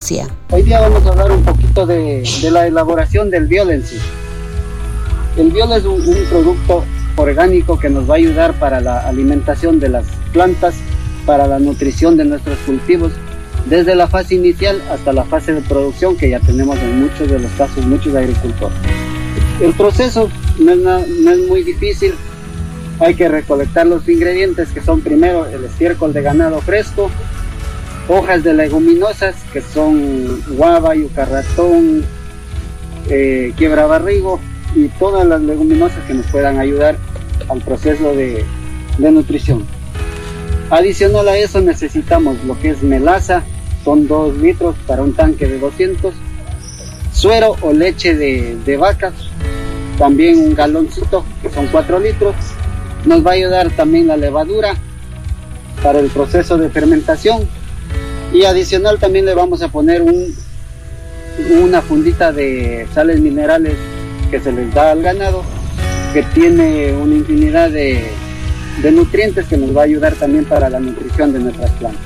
ciencia. Hoy día vamos a hablar un poquito de la elaboración del biol en sí. El biol es un producto orgánico que nos va a ayudar para la alimentación de las plantas, para la nutrición de nuestros cultivos, desde la fase inicial hasta la fase de producción que ya tenemos en muchos de los casos, muchos agricultores. El proceso no es muy difícil. Hay que recolectar los ingredientes, que son primero el estiércol de ganado fresco, hojas de leguminosas que son guava, yuca ratón, quiebrabarrigo y todas las leguminosas que nos puedan ayudar al proceso de nutrición. Adicional a eso necesitamos lo que es melaza, son 2 litros para un tanque de 200, suero o leche de vaca, también un galoncito que son 4 litros, nos va a ayudar también la levadura para el proceso de fermentación y adicional también le vamos a poner una fundita de sales minerales que se les da al ganado, que tiene una infinidad de nutrientes que nos va a ayudar también para la nutrición de nuestras plantas.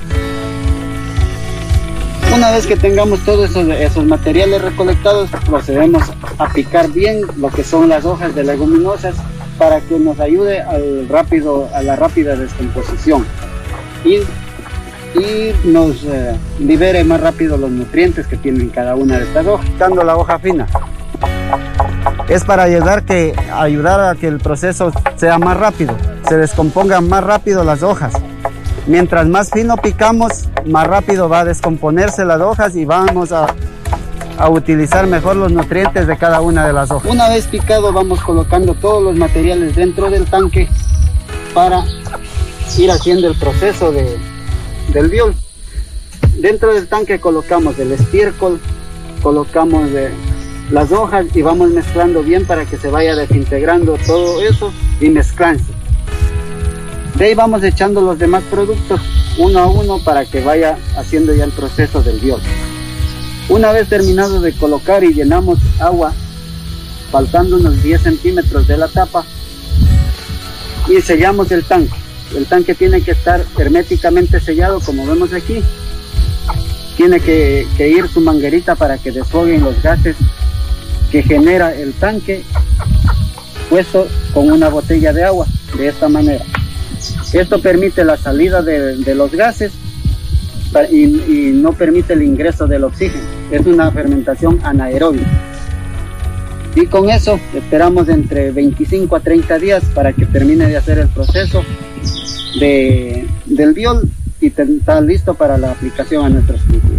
Una vez que tengamos todos esos materiales recolectados, procedemos a picar bien lo que son las hojas de leguminosas para que nos ayude a la rápida descomposición y nos libere más rápido los nutrientes que tienen cada una de estas hojas. Dando la hoja fina es para ayudar a que el proceso sea más rápido, se descompongan más rápido las hojas. Mientras más fino picamos, más rápido va a descomponerse las hojas y vamos a utilizar mejor los nutrientes de cada una de las hojas. Una vez picado, vamos colocando todos los materiales dentro del tanque para ir haciendo el proceso del biol. Dentro del tanque colocamos el estiércol, colocamos las hojas y vamos mezclando bien para que se vaya desintegrando todo eso y mezclándose. De ahí vamos echando los demás productos uno a uno para que vaya haciendo ya el proceso del biol. Una vez terminado de colocar y llenamos agua, faltando unos 10 centímetros de la tapa, y sellamos el tanque. El tanque tiene que estar herméticamente sellado, como vemos aquí. Tiene que ir su manguerita para que desfoguen los gases que genera el tanque, puesto con una botella de agua, de esta manera. Esto permite la salida de los gases y no permite el ingreso del oxígeno. Es una fermentación anaerobia. Y con eso esperamos entre 25 a 30 días para que termine de hacer el proceso del biol y está listo para la aplicación a nuestros cultivos.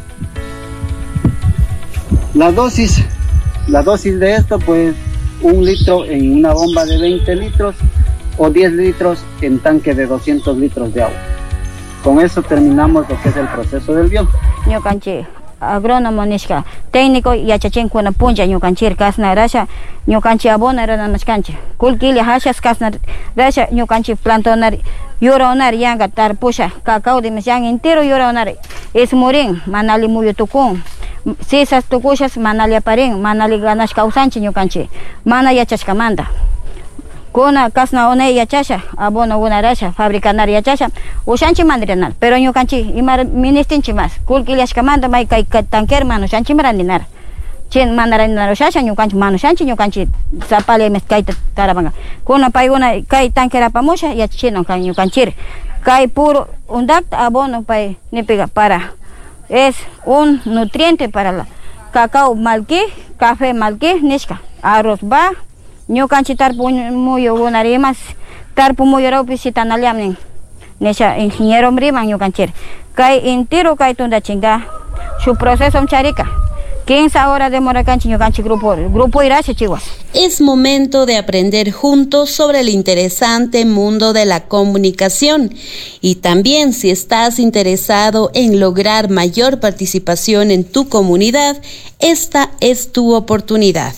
La dosis de esto, pues 1 litro en una bomba de 20 litros o 10 litros en tanque de 200 litros de agua. Con eso terminamos lo que es el proceso del biol. Ñukanchik agrónomo nishka técnico yachachinkuna puncha ñukanchik kasna rasha ñukanchik abona ranamashkanchik kulkili hashas kasna rasha ñukanchik plantonar yuronar yanga tarpusha cacao de mesyan entero yuronar es morin manali muyo tukun sisas tukushas manali aparin manali ganas causanchi ñukanchik mana yachashkamanta kuna kasna one yachasha abono una rasha fabricanar yachasha ushanchi mandrinar pero ñukanchik ima ministinchi más kulkilashkamanta may kay tanker mano shanchi marandinar chen mandarandinar ushasha ñukanchik mano shanchi ñukanchik zapale mezkaita tarabanga kuna payguna kay tanker apamusha yachino kan ñukanchik kay puro undak abono pay nipiga para es un nutriente para la cacao malki café malki nishka arroz ba ñukanchik tarpu muyo gunarimas tarpu muyo raupisi tanaliamnin nesha ingeniero mriman ñukanchik kay entero kay tunda chinga su proceso charika 15 horas demora canchi ñukanchik grupo irache chihuas. Es momento de aprender juntos sobre el interesante mundo de la comunicación y también si estás interesado en lograr mayor participación en tu comunidad, esta es tu oportunidad.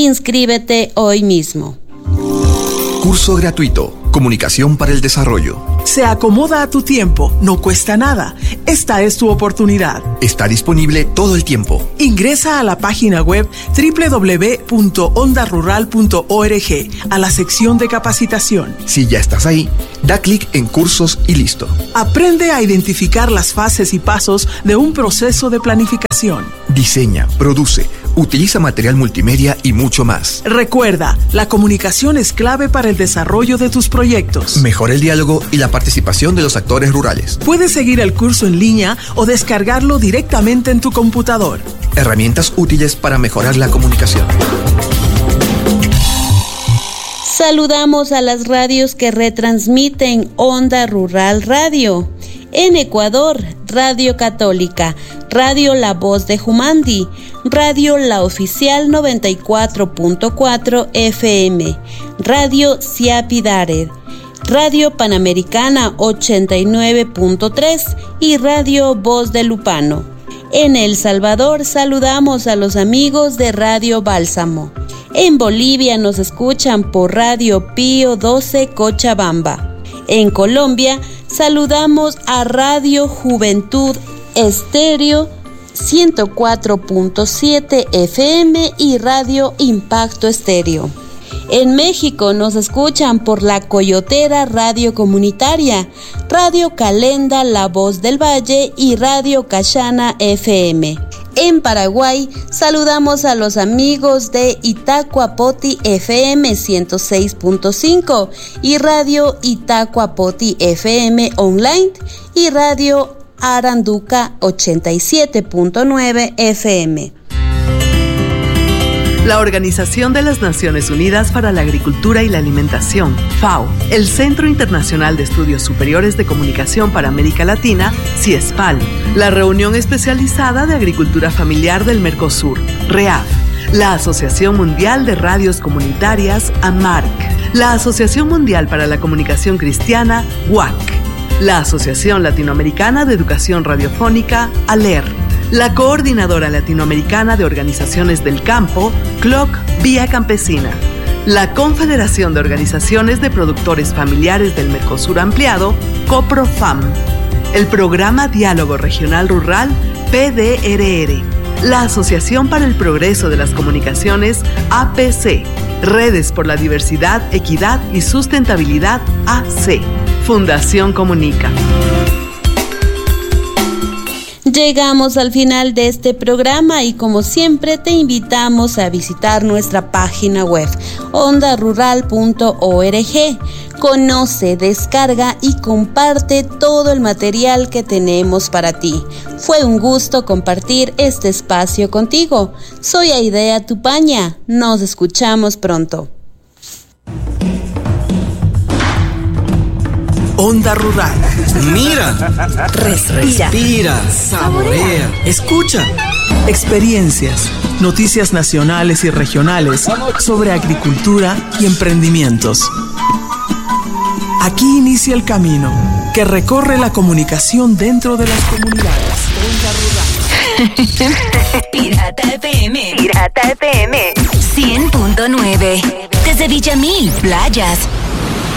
Inscríbete hoy mismo. Curso gratuito, Comunicación para el Desarrollo. Se acomoda a tu tiempo, no cuesta nada. Esta es tu oportunidad. Está disponible todo el tiempo. Ingresa a la página web www.ondarural.org a la sección de capacitación. Si ya estás ahí, da clic en cursos y listo. Aprende a identificar las fases y pasos de un proceso de planificación. Diseña, produce, utiliza material multimedia y mucho más. Recuerda, la comunicación es clave para el desarrollo de tus proyectos. Mejora el diálogo y la participación de los actores rurales. Puedes seguir el curso en línea o descargarlo directamente en tu computador. Herramientas útiles para mejorar la comunicación. Saludamos a las radios que retransmiten Onda Rural Radio. En Ecuador, Radio Católica, Radio La Voz de Jumandi, Radio La Oficial 94.4 FM, Radio Siapidared, Radio Panamericana 89.3 y Radio Voz de Lupano. En El Salvador saludamos a los amigos de Radio Bálsamo. En Bolivia nos escuchan por Radio Pío 12 Cochabamba. En Colombia saludamos a Radio Juventud Estéreo 104.7 FM y Radio Impacto Estéreo. En México nos escuchan por La Coyotera Radio Comunitaria, Radio Calenda La Voz del Valle y Radio Cachana FM. En Paraguay saludamos a los amigos de Itacuapoti FM 106.5 y Radio Itacuapoti FM Online y Radio Aranduca 87.9 FM. La Organización de las Naciones Unidas para la Agricultura y la Alimentación, FAO, el Centro Internacional de Estudios Superiores de Comunicación para América Latina, CIESPAL, la Reunión Especializada de Agricultura Familiar del Mercosur, REAF, la Asociación Mundial de Radios Comunitarias, AMARC, la Asociación Mundial para la Comunicación Cristiana, WAC, la Asociación Latinoamericana de Educación Radiofónica, ALER, la Coordinadora Latinoamericana de Organizaciones del Campo, CLOC Vía Campesina, la Confederación de Organizaciones de Productores Familiares del Mercosur Ampliado, COPROFAM, el Programa Diálogo Regional Rural, PDRR, la Asociación para el Progreso de las Comunicaciones, APC, Redes por la Diversidad, Equidad y Sustentabilidad, AC, Fundación Comunica. Llegamos al final de este programa y como siempre te invitamos a visitar nuestra página web ondarural.org. Conoce, descarga y comparte todo el material que tenemos para ti. Fue un gusto compartir este espacio contigo. Soy Aidea Tupaña. Nos escuchamos pronto. Onda Rural. Mira, respira, saborea, escucha. Experiencias, noticias nacionales y regionales sobre agricultura y emprendimientos. Aquí inicia el camino que recorre la comunicación dentro de las comunidades. Onda Rural. Pirata FM 100.9 desde Villamil, Playas.